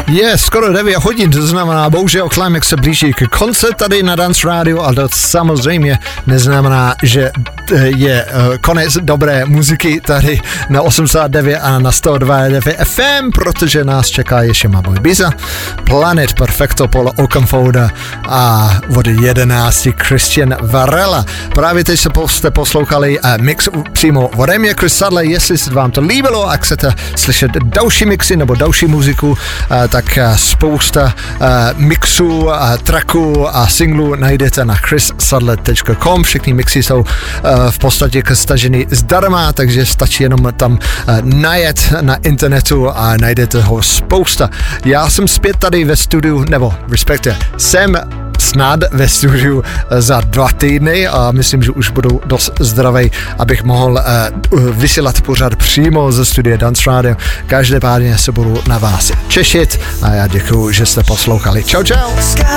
Je skoro 9 hodin, to znamená, bohužel Climax se blíží k konci tady na Dance Radio, ale to samozřejmě neznamená, že je konec dobré muziky tady na 89 a na 102.9 FM, protože nás čeká ještě Mamo Ibiza, Planet Perfecto Paula Oakenfolda a od 11 Christian Varela. Právě teď jste poslouchali mix přímo ode mě, Chris Sadler. Jestli se vám to líbilo a chcete slyšet další mixy nebo další muziku, tak spousta mixů, tracků a singlů najdete na chrissadler.com. Všechny mixy jsou v podstatě staženy zdarma, takže stačí jenom tam najet na internetu a najdete ho spousta. Já jsem zpět tady ve studiu, nebo respektive jsem snad ve studiu za 2 týdny a myslím, že už budu dost zdravý, abych mohl vysílat pořád přímo ze studia Dance Radio. Každopádně se budu na vás těšit a já děkuju, že jste poslouchali. Čau, čau!